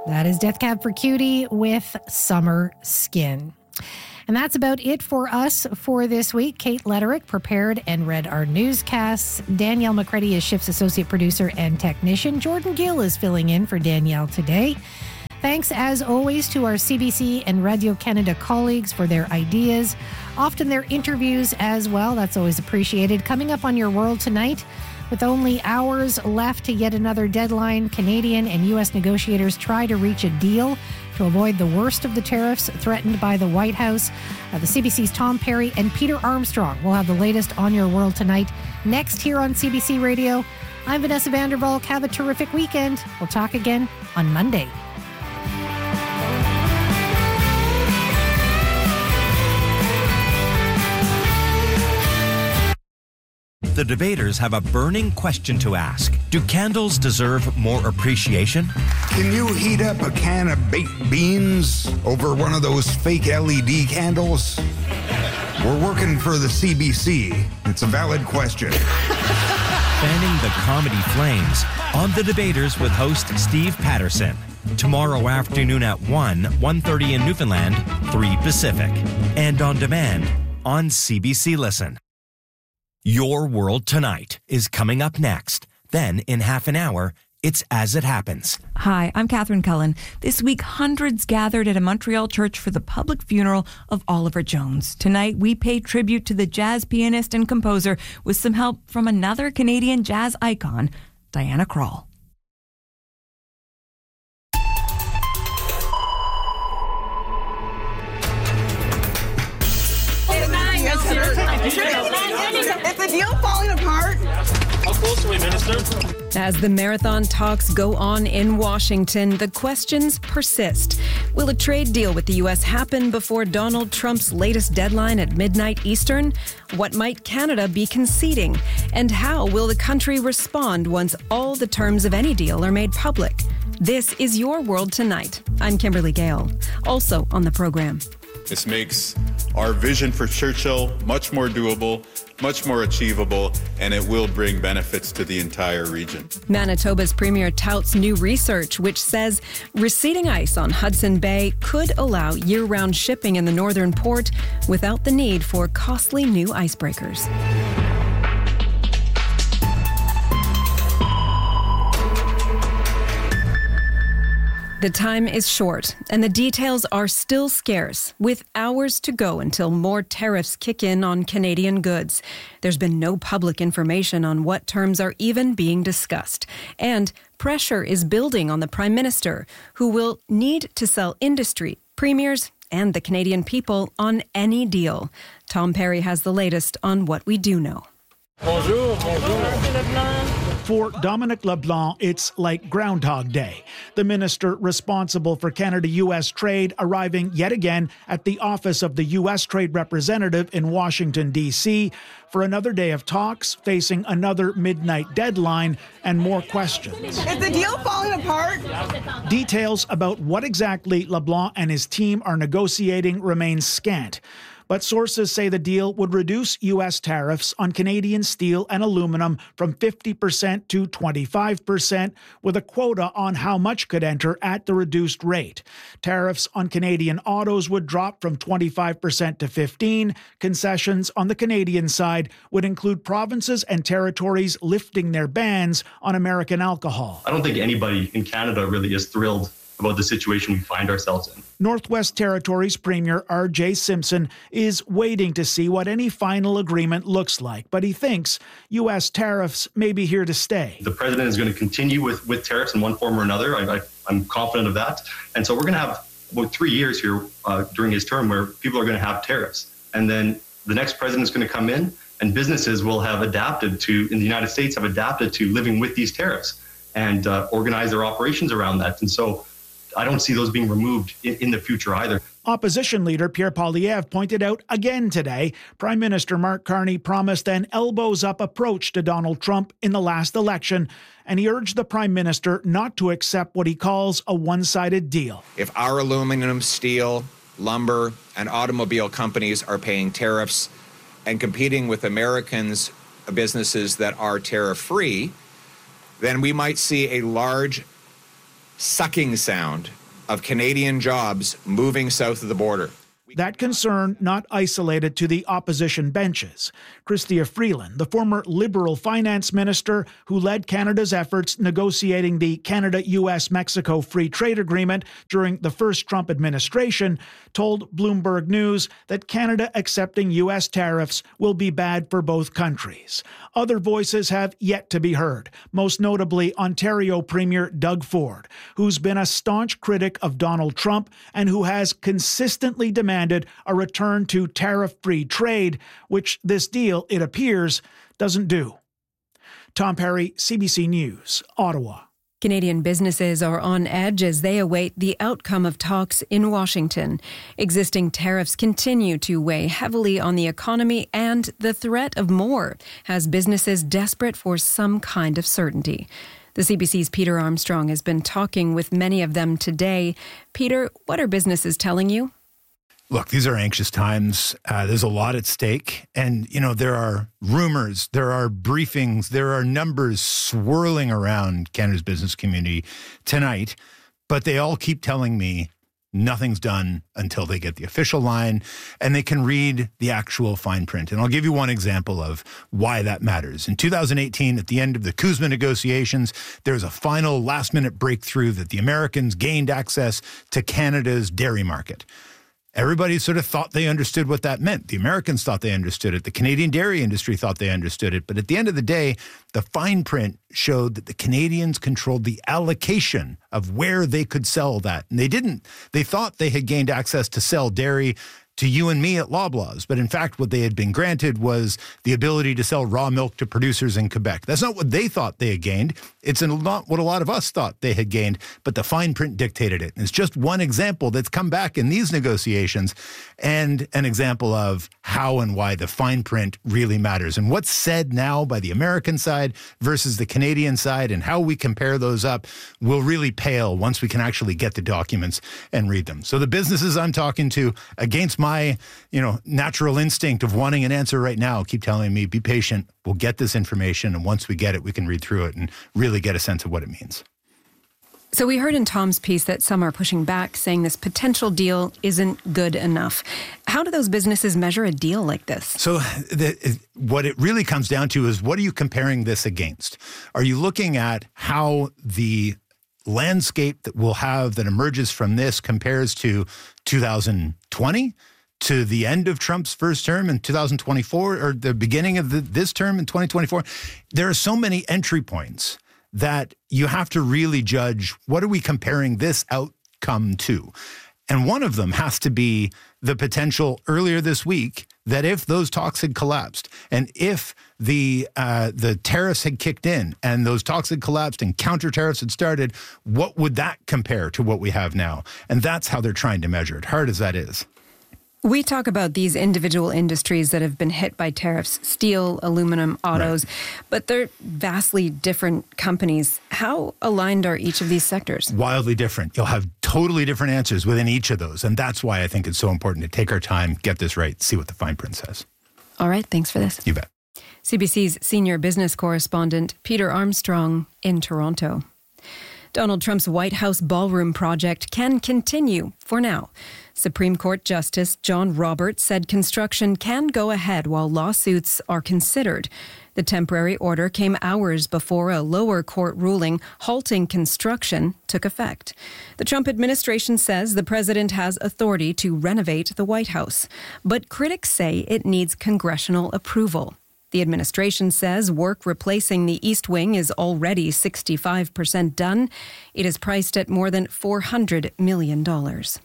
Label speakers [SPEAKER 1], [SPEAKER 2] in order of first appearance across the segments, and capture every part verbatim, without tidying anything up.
[SPEAKER 1] That is Death Cab for Cutie with Summer Skin. And that's about it for us for this week. Kate Letterick prepared and read our newscasts. Danielle McCready is Shift's associate producer and technician. Jordan Gill is filling in for Danielle today. Thanks, as always, to our C B C and Radio Canada colleagues for their ideas, often their interviews as well. That's always appreciated. Coming up on Your World tonight, with only hours left to yet another deadline, Canadian and U S negotiators try to reach a deal to avoid the worst of the tariffs threatened by the White House. Uh, the C B C's Tom Perry and Peter Armstrong will have the latest on Your World tonight, next here on C B C Radio. I'm Vanessa Vandervalk. Have a terrific weekend. We'll talk again on Monday.
[SPEAKER 2] The debaters have a burning question to ask. Do candles deserve more appreciation?
[SPEAKER 3] Can you heat up a can of baked beans over one of those fake L E D candles? We're working for the C B C. It's a valid question.
[SPEAKER 2] Fanning the comedy flames on The Debaters with host Steve Patterson. Tomorrow afternoon at one, one thirty in Newfoundland, three Pacific. And on demand on C B C Listen. Your World Tonight is coming up next. Then, in half an hour, it's As It Happens.
[SPEAKER 4] Hi, I'm Catherine Cullen. This week, hundreds gathered at a Montreal church for the public funeral of Oliver Jones. Tonight, we pay tribute to the jazz pianist and composer with some help from another Canadian jazz icon, Diana Krall.
[SPEAKER 5] Is the deal falling apart?
[SPEAKER 6] How close are we, Minister?
[SPEAKER 7] As the marathon talks go on in Washington, the questions persist. Will a trade deal with the U S happen before Donald Trump's latest deadline at midnight Eastern? What might Canada be conceding? And how will the country respond once all the terms of any deal are made public? This is Your World Tonight. I'm Kimberly Gale. Also on the program.
[SPEAKER 8] This makes our vision for Churchill much more doable, much more achievable, and it will bring benefits to the entire region.
[SPEAKER 7] Manitoba's premier touts new research, which says receding ice on Hudson Bay could allow year-round shipping in the northern port without the need for costly new icebreakers. The time is short, and the details are still scarce, with hours to go until more tariffs kick in on Canadian goods. There's been no public information on what terms are even being discussed, and pressure is building on the Prime Minister, who will need to sell industry, premiers, and the Canadian people on any deal. Tom Perry has the latest on what we do know.
[SPEAKER 6] Bonjour, bonjour.
[SPEAKER 9] For Dominic LeBlanc, it's like Groundhog Day. The minister responsible for Canada-U S trade arriving yet again at the office of the U S Trade Representative in Washington, D C for another day of talks, facing another midnight deadline and more questions.
[SPEAKER 5] Is the deal falling apart?
[SPEAKER 9] Details about what exactly LeBlanc and his team are negotiating remain scant. But sources say the deal would reduce U S tariffs on Canadian steel and aluminum from fifty percent to twenty-five percent, with a quota on how much could enter at the reduced rate. Tariffs on Canadian autos would drop from twenty-five percent to fifteen percent. Concessions on the Canadian side would include provinces and territories lifting their bans on American alcohol.
[SPEAKER 10] I don't think anybody in Canada really is thrilled about the situation we find ourselves in.
[SPEAKER 9] Northwest Territories Premier R J Simpson is waiting to see what any final agreement looks like, but he thinks U S tariffs may be here to stay.
[SPEAKER 10] The president is going to continue with, with tariffs in one form or another. I, I, I'm confident of that. And so we're going to have about three years here uh, during his term where people are going to have tariffs. And then the next president is going to come in and businesses will have adapted to, in the United States, have adapted to living with these tariffs and uh, organize their operations around that. And so I don't see those being removed in, in the future either.
[SPEAKER 9] Opposition leader Pierre Poilievre pointed out again today, Prime Minister Mark Carney promised an elbows-up approach to Donald Trump in the last election, and he urged the Prime Minister not to accept what he calls a one-sided deal.
[SPEAKER 11] If our aluminum, steel, lumber, and automobile companies are paying tariffs and competing with Americans, businesses that are tariff-free, then we might see a large sucking sound of Canadian jobs moving south of the border.
[SPEAKER 9] That concern not isolated to the opposition benches. Chrystia Freeland, the former Liberal finance minister who led Canada's efforts negotiating the Canada-U S Mexico Free Trade Agreement during the first Trump administration, told Bloomberg News that Canada accepting U S tariffs will be bad for both countries. Other voices have yet to be heard, most notably Ontario Premier Doug Ford, who's been a staunch critic of Donald Trump and who has consistently demanded a return to tariff-free trade, which this deal, it appears, doesn't do. Tom Perry, C B C News, Ottawa.
[SPEAKER 7] Canadian businesses are on edge as they await the outcome of talks in Washington. Existing tariffs continue to weigh heavily on the economy, and the threat of more has businesses desperate for some kind of certainty. The C B C's Peter Armstrong has been talking with many of them today. Peter, what are businesses telling you?
[SPEAKER 12] Look, these are anxious times. Uh, there's a lot at stake. And, you know, there are rumors, there are briefings, there are numbers swirling around Canada's business community tonight. But they all keep telling me nothing's done until they get the official line and they can read the actual fine print. And I'll give you one example of why that matters. In two thousand eighteen, at the end of the CUSMA negotiations, there was a final last-minute breakthrough that the Americans gained access to Canada's dairy market. Everybody sort of thought they understood what that meant. The Americans thought they understood it. The Canadian dairy industry thought they understood it. But at the end of the day, the fine print showed that the Canadians controlled the allocation of where they could sell that. And they didn't. They thought they had gained access to sell dairy to you and me at Loblaws. But in fact, what they had been granted was the ability to sell raw milk to producers in Quebec. That's not what they thought they had gained. It's not what a lot of us thought they had gained, but the fine print dictated it. And it's just one example that's come back in these negotiations and an example of how and why the fine print really matters. And what's said now by the American side versus the Canadian side and how we compare those up will really pale once we can actually get the documents and read them. So the businesses I'm talking to, against my My, you know, natural instinct of wanting an answer right now, keep telling me, be patient, we'll get this information, and once we get it, we can read through it and really get a sense of what it means.
[SPEAKER 7] So we heard in Tom's piece that some are pushing back, saying this potential deal isn't good enough. How do those businesses measure a deal like this?
[SPEAKER 12] So the, what it really comes down to is, what are you comparing this against? Are you looking at how the landscape that we'll have that emerges from this compares to two thousand twenty? To the end of Trump's first term in two thousand twenty-four, or the beginning of the, this term in twenty twenty-four, there are so many entry points that you have to really judge, what are we comparing this outcome to? And one of them has to be the potential earlier this week that if those talks had collapsed and if the uh, the tariffs had kicked in and those talks had collapsed and counter tariffs had started, what would that compare to what we have now? And that's how they're trying to measure it, hard as that is.
[SPEAKER 7] We talk about these individual industries that have been hit by tariffs, steel, aluminum, autos, right. But they're vastly different companies. How aligned are each of these sectors?
[SPEAKER 12] Wildly different. You'll have totally different answers within each of those. And that's why I think it's so important to take our time, get this right, see what the fine print says.
[SPEAKER 7] All right. Thanks for this.
[SPEAKER 12] You bet.
[SPEAKER 7] C B C's senior business correspondent, Peter Armstrong in Toronto. Donald Trump's White House ballroom project can continue for now. Supreme Court Justice John Roberts said construction can go ahead while lawsuits are considered. The temporary order came hours before a lower court ruling halting construction took effect. The Trump administration says the president has authority to renovate the White House, but critics say it needs congressional approval. The administration says work replacing the East Wing is already sixty-five percent done. It is priced at more than four hundred million dollars.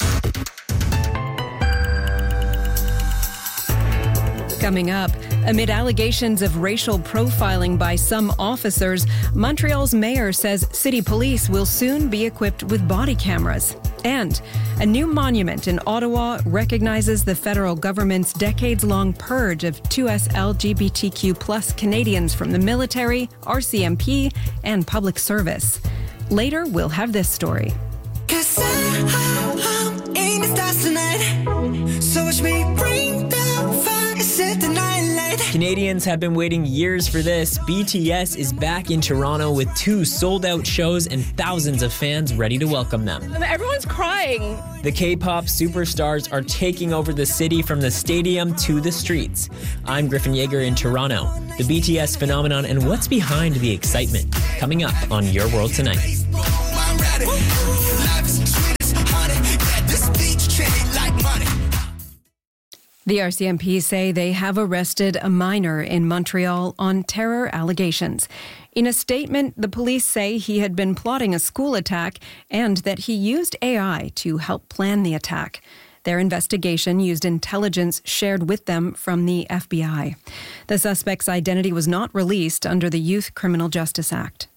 [SPEAKER 7] Coming up, amid allegations of racial profiling by some officers, Montreal's mayor says city police will soon be equipped with body cameras. And a new monument in Ottawa recognizes the federal government's decades-long purge of two S L G B T Q plus Canadians from the military, R C M P, and public service. Later, we'll have this story.
[SPEAKER 13] Cause I, I'm in the stars tonight. So watch me bring the fire, set the night light.
[SPEAKER 14] Canadians have been waiting years for this. B T S is back in Toronto with two sold-out shows and thousands of fans ready to welcome them.
[SPEAKER 15] Everyone's crying.
[SPEAKER 14] The K-pop superstars are taking over the city from the stadium to the streets. I'm Griffin Yeager in Toronto. The B T S phenomenon and what's behind the excitement. Coming up on Your World Tonight.
[SPEAKER 7] The R C M P say they have arrested a minor in Montreal on terror allegations. In a statement, the police say he had been plotting a school attack and that he used A I to help plan the attack. Their investigation used intelligence shared with them from the F B I. The suspect's identity was not released under the Youth Criminal Justice Act.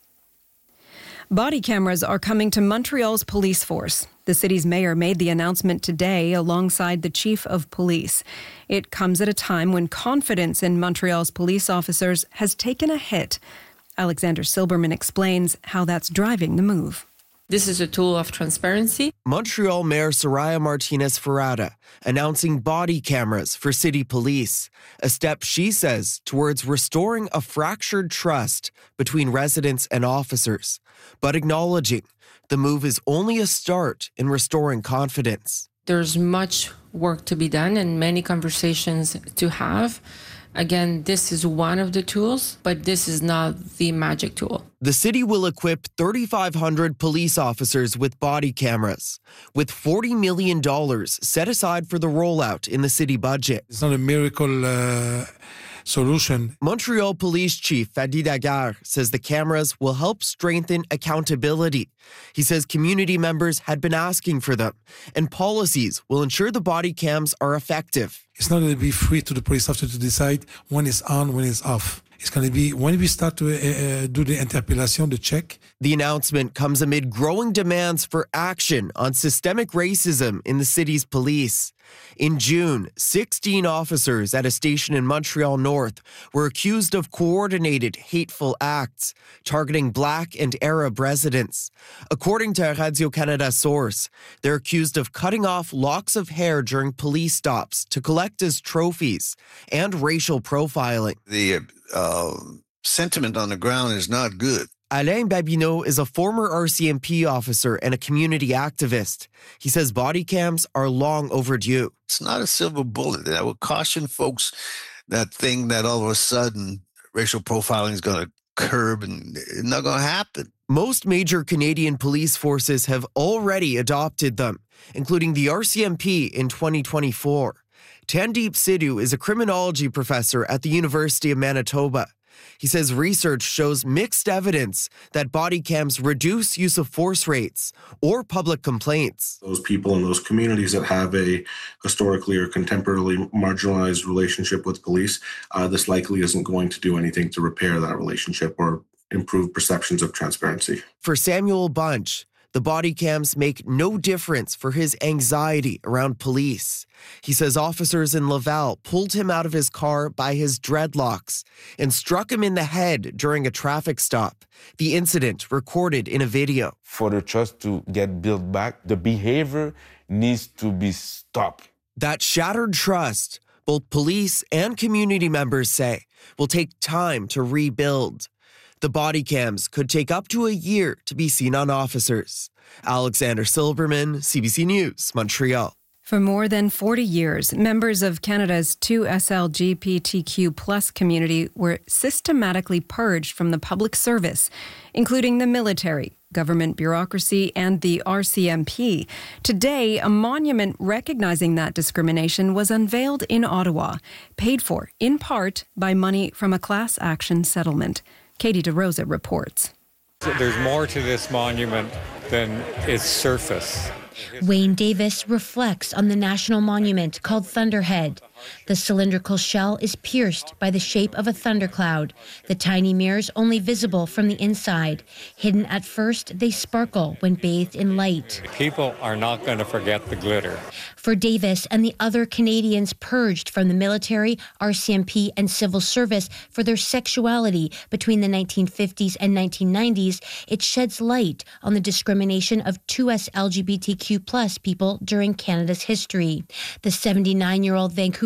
[SPEAKER 7] Body cameras are coming to Montreal's police force. The city's mayor made the announcement today alongside the chief of police. It comes at a time when confidence in Montreal's police officers has taken a hit. Alexander Silberman explains how that's driving the move.
[SPEAKER 16] This is a tool of transparency.
[SPEAKER 17] Montreal Mayor Soraya Martinez-Ferrada announcing body cameras for city police, a step she says towards restoring a fractured trust between residents and officers, but acknowledging the move is only a start in restoring confidence.
[SPEAKER 16] There's much work to be done and many conversations to have. Again, this is one of the tools, but this is not the magic tool.
[SPEAKER 17] The city will equip thirty-five hundred police officers with body cameras, with forty million dollars set aside for the rollout in the city budget.
[SPEAKER 18] It's not a miracle uh, solution.
[SPEAKER 17] Montreal Police Chief Fadi Daguerre says the cameras will help strengthen accountability. He says community members had been asking for them, and policies will ensure the body cams are effective.
[SPEAKER 18] It's not going to be free to the police officer to decide when it's on, when it's off. It's going to be when we start to uh, do the interpellation, the check.
[SPEAKER 17] The announcement comes amid growing demands for action on systemic racism in the city's police. In June, sixteen officers at a station in Montreal North were accused of coordinated hateful acts targeting Black and Arab residents. According to a Radio-Canada source, they're accused of cutting off locks of hair during police stops to collect as trophies and racial profiling.
[SPEAKER 19] The uh, sentiment on the ground is not good.
[SPEAKER 17] Alain Babineau is a former R C M P officer and a community activist. He says body cams are long overdue.
[SPEAKER 19] It's not a silver bullet. I would caution folks that think that all of a sudden racial profiling is going to curb, and it's not going to happen.
[SPEAKER 17] Most major Canadian police forces have already adopted them, including the R C M P in twenty twenty-four. Tandeep Sidhu is a criminology professor at the University of Manitoba. He says research shows mixed evidence that body cams reduce use of force rates or public complaints.
[SPEAKER 20] Those people in those communities that have a historically or contemporarily marginalized relationship with police, uh, this likely isn't going to do anything to repair that relationship or improve perceptions of transparency.
[SPEAKER 17] For Samuel Bunch, the body cams make no difference for his anxiety around police. He says officers in Laval pulled him out of his car by his dreadlocks and struck him in the head during a traffic stop. The incident recorded in a video.
[SPEAKER 21] For the trust to get built back, the behavior needs to be stopped.
[SPEAKER 17] That shattered trust, both police and community members say, will take time to rebuild. The body cams could take up to a year to be seen on officers. Alexander Silberman, C B C News, Montreal.
[SPEAKER 7] For more than forty years, members of Canada's two S L G B T Q plus community were systematically purged from the public service, including the military, government bureaucracy, and the R C M P. Today, a monument recognizing that discrimination was unveiled in Ottawa, paid for, in part, by money from a class action settlement. Katie DeRosa reports.
[SPEAKER 22] There's more to this monument than its surface.
[SPEAKER 23] Wayne Davis reflects on the national monument called Thunderhead. The cylindrical shell is pierced by the shape of a thundercloud, the tiny mirrors only visible from the inside. Hidden at first, they sparkle when bathed in light.
[SPEAKER 22] People are not going to forget the glitter.
[SPEAKER 23] For Davis and the other Canadians purged from the military, R C M P, and civil service for their sexuality between the nineteen fifties and nineteen nineties, it sheds light on the discrimination of two S L G B T Q plus people during Canada's history. The seventy-nine-year-old Vancouver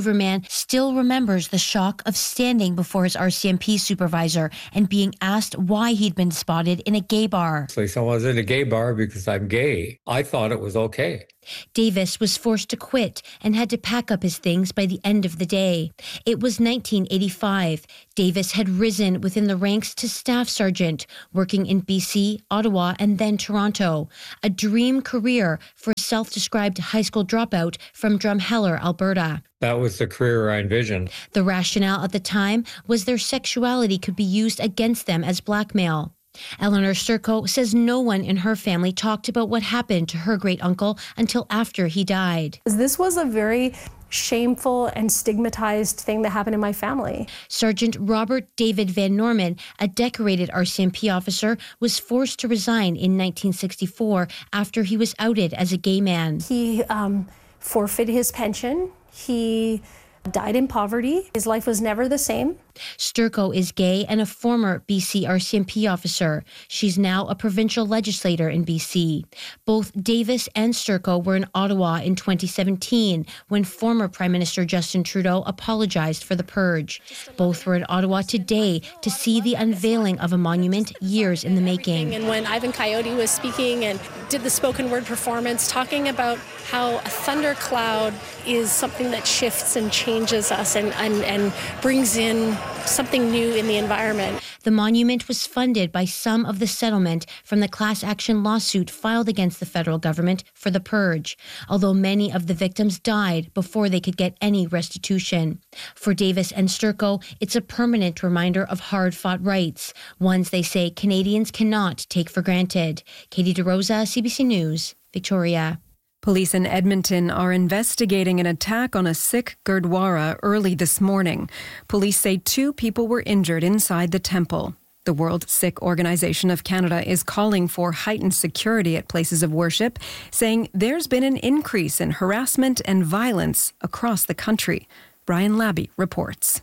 [SPEAKER 23] Vancouver man still remembers the shock of standing before his R C M P supervisor and being asked why he'd been spotted in a gay bar.
[SPEAKER 22] So I was in a gay bar because I'm gay. I thought it was okay.
[SPEAKER 23] Davis was forced to quit and had to pack up his things by the end of the day. It was nineteen eighty-five. Davis had risen within the ranks to staff sergeant, working in B C, Ottawa, and then Toronto. A dream career for a self-described high school dropout from Drumheller, Alberta.
[SPEAKER 22] That was the career I envisioned.
[SPEAKER 23] The rationale at the time was their sexuality could be used against them as blackmail. Eleanor Sturco says no one in her family talked about what happened to her great-uncle until after he died.
[SPEAKER 1] This was a very shameful and stigmatized thing that happened in my family.
[SPEAKER 23] Sergeant Robert David Van Norman, a decorated R C M P officer, was forced to resign in nineteen sixty-four after he was outed as a gay man.
[SPEAKER 1] He um, forfeited his pension. He died in poverty. His life was never the same.
[SPEAKER 23] Sturco is gay and a former B C R C M P officer. She's now a provincial legislator in B C. Both Davis and Sturco were in Ottawa in twenty seventeen when former Prime Minister Justin Trudeau apologized for the purge. Both were in Ottawa today to see the unveiling of a monument years in the making.
[SPEAKER 3] And when Ivan Coyote was speaking and did the spoken word performance, talking about how a thundercloud is something that shifts and changes us and, and, and brings in something new in the environment.
[SPEAKER 23] The monument was funded by some of the settlement from the class action lawsuit filed against the federal government for the purge, although many of the victims died before they could get any restitution. For Davis and Sturco, it's a permanent reminder of hard-fought rights, ones they say Canadians cannot take for granted. Katie DeRosa, C B C News, Victoria.
[SPEAKER 7] Police in Edmonton are investigating an attack on a Sikh Gurdwara early this morning. Police say two people were injured inside the temple. The World Sikh Organization of Canada is calling for heightened security at places of worship, saying there's been an increase in harassment and violence across the country. Brian Labby reports.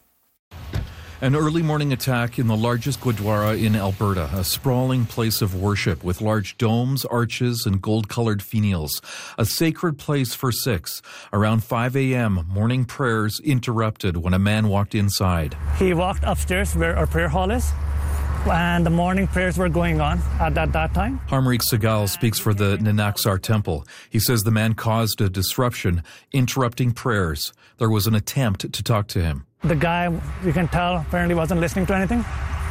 [SPEAKER 15] An early morning attack in the largest Gurdwara in Alberta, a sprawling place of worship with large domes, arches, and gold-colored finials. A sacred place for Sikhs. Around five a.m., morning prayers interrupted when a man walked inside.
[SPEAKER 24] He walked upstairs where our prayer hall is, and the morning prayers were going on at that, that time.
[SPEAKER 15] Harmreek Segal speaks for the Nanaksar Temple. He says the man caused a disruption, interrupting prayers. There was an attempt to talk to him.
[SPEAKER 24] The guy, you can tell, apparently wasn't listening to anything.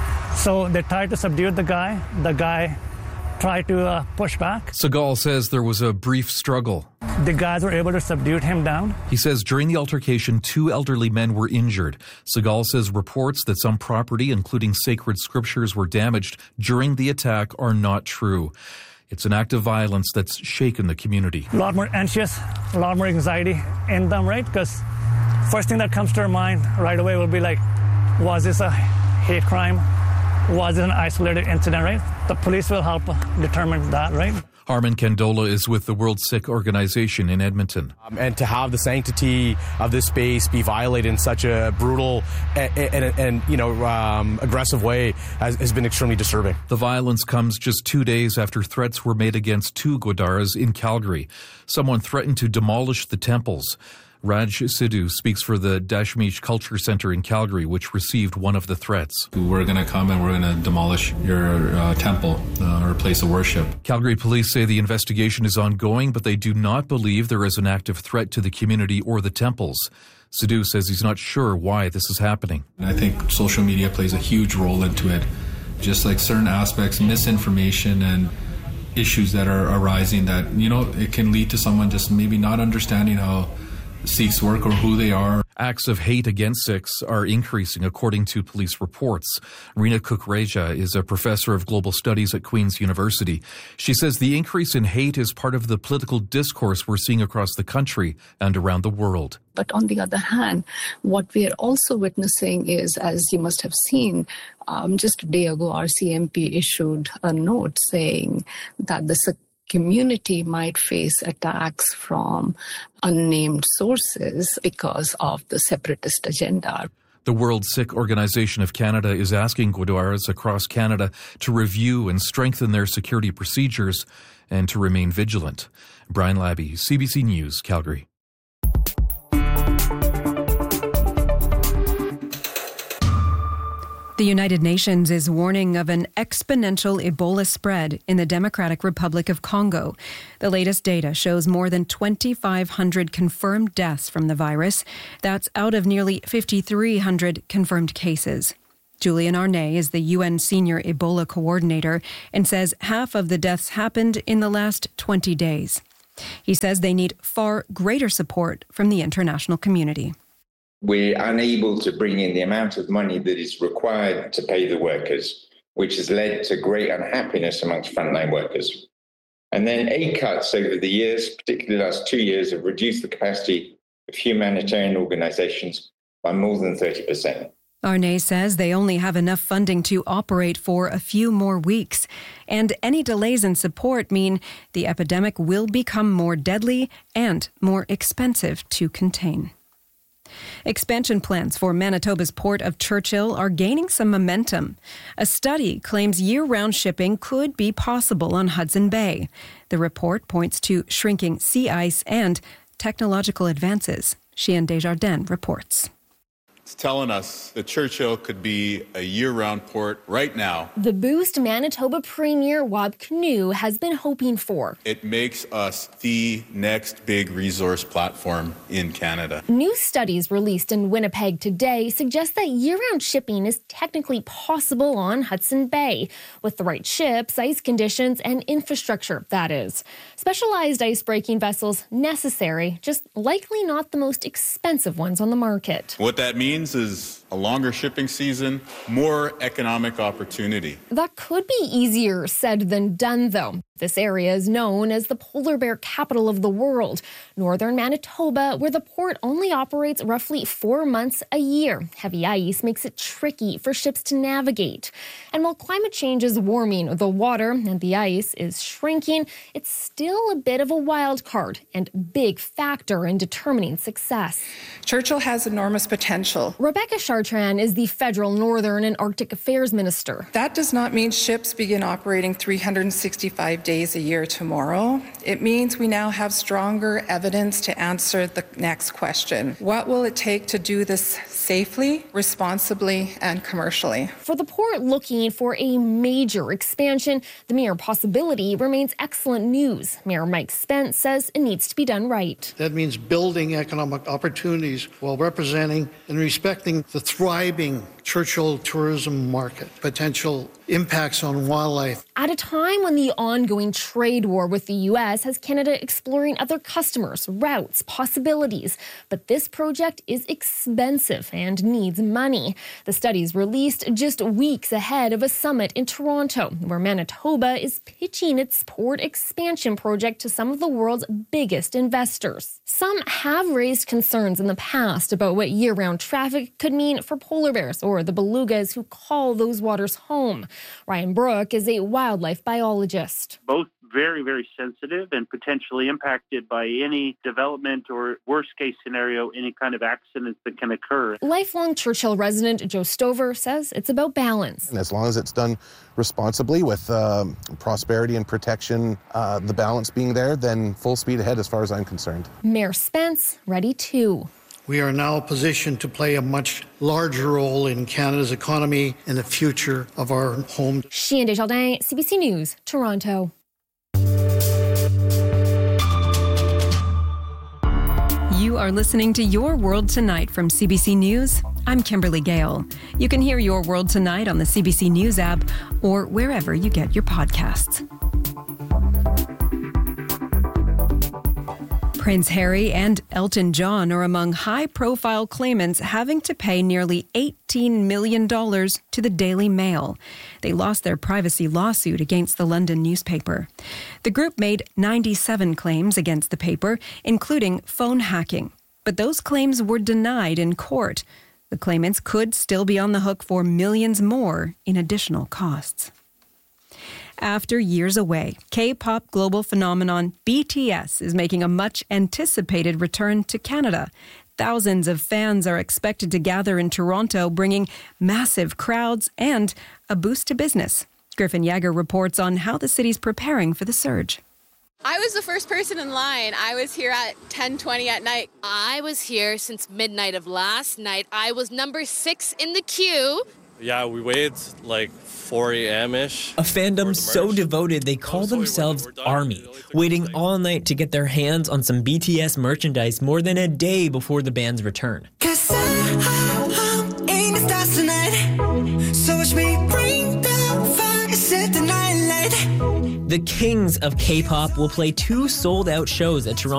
[SPEAKER 24] So they tried to subdue the guy. The guy tried to uh, push back.
[SPEAKER 15] Segal says there was a brief struggle.
[SPEAKER 24] The guys were able to subdue him down.
[SPEAKER 15] He says during the altercation, two elderly men were injured. Segal says reports that some property, including sacred scriptures, were damaged during the attack are not true. It's an act of violence that's shaken the community.
[SPEAKER 24] A lot more anxious, a lot more anxiety in them, right? Because first thing that comes to our mind right away will be like, was this a hate crime? Was it an isolated incident, right? The police will help determine that, right?
[SPEAKER 15] Harman Kandola is with the World Sikh Organization in Edmonton.
[SPEAKER 25] Um, and to have the sanctity of this space be violated in such a brutal and, and, and you know, um, aggressive way has, has been extremely disturbing.
[SPEAKER 15] The violence comes just two days after threats were made against two Gurdwaras in Calgary. Someone threatened to demolish the temples. Raj Sidhu speaks for the Dashmeesh Culture Center in Calgary, which received one of the threats.
[SPEAKER 26] We're going to come and we're going to demolish your uh, temple uh, or place of worship.
[SPEAKER 15] Calgary police say the investigation is ongoing, but they do not believe there is an active threat to the community or the temples. Sidhu says he's not sure why this is happening.
[SPEAKER 26] And I think social media plays a huge role into it. Just like certain aspects, misinformation and issues that are arising that, you know, it can lead to someone just maybe not understanding how Sikhs work or who they are.
[SPEAKER 15] Acts of hate against Sikhs are increasing, according to police reports. Reena Kukreja is a professor of global studies at Queen's University. She says the increase in hate is part of the political discourse we're seeing across the country and around the world.
[SPEAKER 27] But on the other hand, what we are also witnessing is, as you must have seen, um, just a day ago, R C M P issued a note saying that the Sikh community might face attacks from unnamed sources because of the separatist agenda.
[SPEAKER 15] The World Sikh Organization of Canada is asking Gurdwaras across Canada to review and strengthen their security procedures and to remain vigilant. Brian Labby, C B C News, Calgary.
[SPEAKER 7] The United Nations is warning of an exponential Ebola spread in the Democratic Republic of Congo. The latest data shows more than twenty-five hundred confirmed deaths from the virus. That's out of nearly fifty-three hundred confirmed cases. Julian Arnay is the U N Senior Ebola Coordinator and says half of the deaths happened in the last twenty days. He says they need far greater support from the international community.
[SPEAKER 2] We're unable to bring in the amount of money that is required to pay the workers, which has led to great unhappiness amongst frontline workers. And then aid cuts over the years, particularly the last two years, have reduced the capacity of humanitarian organizations by more than thirty percent.
[SPEAKER 7] Arnay says they only have enough funding to operate for a few more weeks, and any delays in support mean the epidemic will become more deadly and more expensive to contain. Expansion plans for Manitoba's port of Churchill are gaining some momentum. A study claims year-round shipping could be possible on Hudson Bay. The report points to shrinking sea ice and technological advances. Chien Desjardins reports.
[SPEAKER 4] It's telling us that Churchill could be a year-round port right now.
[SPEAKER 5] The boost Manitoba Premier Wab Kinew has been hoping for.
[SPEAKER 4] It makes us the next big resource platform in Canada.
[SPEAKER 5] New studies released in Winnipeg today suggest that year-round shipping is technically possible on Hudson Bay, with the right ships, ice conditions, and infrastructure, that is. Specialized ice-breaking vessels necessary, just likely not the most expensive ones on the market.
[SPEAKER 4] What that means is a longer shipping season, more economic opportunity.
[SPEAKER 5] That could be easier said than done, though. This area is known as the polar bear capital of the world, northern Manitoba, where the port only operates roughly four months a year. Heavy ice makes it tricky for ships to navigate. And while climate change is warming the water and the ice is shrinking, it's still a bit of a wild card and big factor in determining success.
[SPEAKER 6] Churchill has enormous potential.
[SPEAKER 5] Rebecca Chartrand is the federal Northern and Arctic Affairs Minister.
[SPEAKER 6] That does not mean ships begin operating three hundred sixty-five days a year tomorrow. It means we now have stronger evidence to answer the next question. What will it take to do this safely, responsibly, and commercially?
[SPEAKER 5] For the port looking for a major expansion, the mere possibility remains excellent news. Mayor Mike Spence says it needs to be done right.
[SPEAKER 8] That means building economic opportunities while representing and respecting the thriving Churchill tourism market, potential impacts on wildlife.
[SPEAKER 5] At a time when the ongoing trade war with the U S has Canada exploring other customers, routes, possibilities. But this project is expensive and needs money. The study's released just weeks ahead of a summit in Toronto, where Manitoba is pitching its port expansion project to some of the world's biggest investors. Some have raised concerns in the past about what year-round traffic could mean for polar bears or the belugas who call those waters home. Ryan Brook is a wildlife biologist.
[SPEAKER 10] Both very, very sensitive and potentially impacted by any development or worst case scenario, any kind of accidents that can occur.
[SPEAKER 5] Lifelong Churchill resident Joe Stover says it's about balance.
[SPEAKER 11] And as long as it's done responsibly with um, prosperity and protection, uh, the balance being there, then full speed ahead as far as I'm concerned.
[SPEAKER 5] Mayor Spence ready too.
[SPEAKER 8] We are now positioned to play a much larger role in Canada's economy and the future of our home.
[SPEAKER 5] Chien Desjardins, C B C News, Toronto.
[SPEAKER 7] You are listening to Your World Tonight from C B C News. I'm Kimberly Gale. You can hear Your World Tonight on the C B C News app or wherever you get your podcasts. Prince Harry and Elton John are among high-profile claimants having to pay nearly eighteen million dollars to the Daily Mail. They lost their privacy lawsuit against the London newspaper. The group made ninety-seven claims against the paper, including phone hacking. But those claims were denied in court. The claimants could still be on the hook for millions more in additional costs. After years away, K-pop global phenomenon B T S is making a much-anticipated return to Canada. Thousands of fans are expected to gather in Toronto, bringing massive crowds and a boost to business. Griffin Yeager reports on how the city's preparing for the surge.
[SPEAKER 28] I was the first person in line. I was here at ten twenty at night.
[SPEAKER 29] I was here since midnight of last night. I was number six in the queue.
[SPEAKER 9] Yeah, we waited like four a.m.-ish.
[SPEAKER 12] A fandom so devoted they call themselves ARMY, waiting all night to get their hands on some B T S merchandise more than a day before the band's return. The kings of K-pop will play two sold-out shows at Toronto